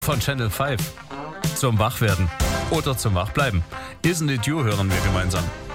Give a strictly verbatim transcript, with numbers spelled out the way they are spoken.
von Channel fünf. Zum Wachwerden oder zum Wachbleiben. Isn't It You hören wir gemeinsam.